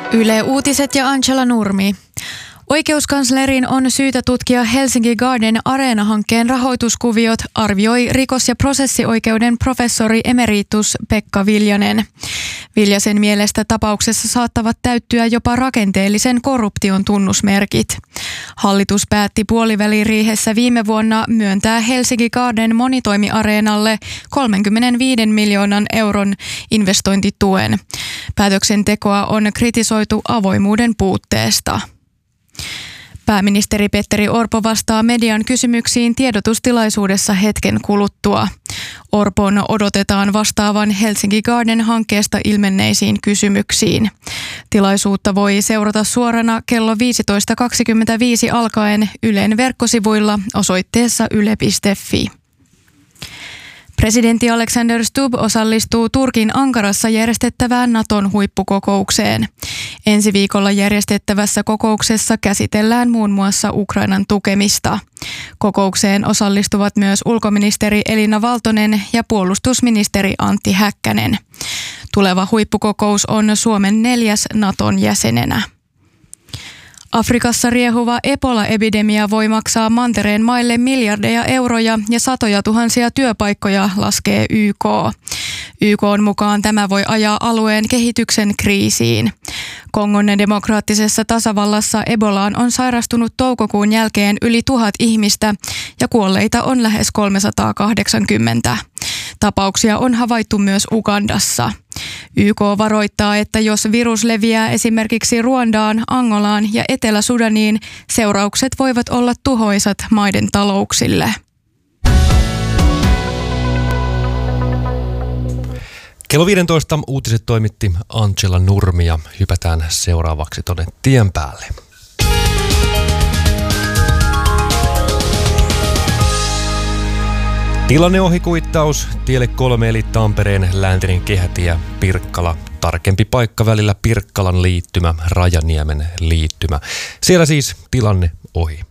Yle Uutiset ja Angela Nurmi. Oikeuskanslerin on syytä tutkia Helsinki Garden Areena-hankkeen rahoituskuviot, arvioi rikos- ja prosessioikeuden professori emeritus Pekka Viljanen. Viljasen mielestä tapauksessa saattavat täyttyä jopa rakenteellisen korruption tunnusmerkit. Hallitus päätti puoliväliriihessä viime vuonna myöntää Helsinki Garden monitoimiareenalle 35 miljoonan euron investointituen. Päätöksentekoa on kritisoitu avoimuuden puutteesta. Pääministeri Petteri Orpo vastaa median kysymyksiin tiedotustilaisuudessa hetken kuluttua. Orpon odotetaan vastaavan Helsinki Garden-hankkeesta ilmenneisiin kysymyksiin. Tilaisuutta voi seurata suorana kello 15.25 alkaen Ylen verkkosivuilla osoitteessa yle.fi. Presidentti Alexander Stubb osallistuu Turkin Ankarassa järjestettävään Naton huippukokoukseen. Ensi viikolla järjestettävässä kokouksessa käsitellään muun muassa Ukrainan tukemista. Kokoukseen osallistuvat myös ulkoministeri Elina Valtonen ja puolustusministeri Antti Häkkänen. Tuleva huippukokous on Suomen 4. Naton jäsenenä. Afrikassa riehuva Ebola-epidemia voi maksaa mantereen maille miljardeja euroja ja satoja tuhansia työpaikkoja, laskee YK. YK:n mukaan tämä voi ajaa alueen kehityksen kriisiin. Kongon demokraattisessa tasavallassa Ebolaan on sairastunut toukokuun jälkeen yli 1000 ihmistä ja kuolleita on lähes 380. Tapauksia on havaittu myös Ugandassa. YK varoittaa, että jos virus leviää esimerkiksi Ruandaan, Angolaan ja Etelä-Sudaniin, seuraukset voivat olla tuhoisat maiden talouksille. Kello 15 uutiset toimitti Angela Nurmi ja hypätään seuraavaksi tuonne tien päälle. Tilanneohikuittaus tielle 3 eli Tampereen läntinen kehätie Pirkkala. Tarkempi paikka välillä Pirkkalan liittymä, Rajaniemen liittymä. Siellä siis tilanne ohi.